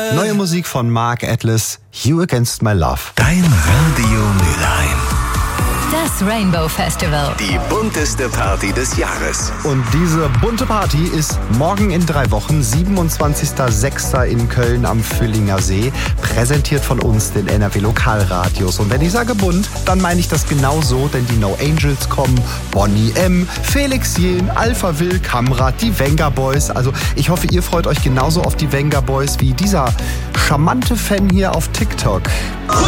Neue Musik von Mark Atlas, You Against My Love. Dein Radio Mülheim. Das Rainbow Festival. Die bunteste Party des Jahres. Und diese bunte Party ist morgen in 3 Wochen, 27.06. in Köln am Füllinger See, präsentiert von uns, den NRW Lokalradios. Und wenn ich sage bunt, dann meine ich das genau so, denn die No Angels kommen, Bonnie M., Felix Jähn, Alpha Will, Kamrat, die Venga Boys. Also ich hoffe, ihr freut euch genauso auf die Venga Boys wie dieser charmante Fan hier auf TikTok.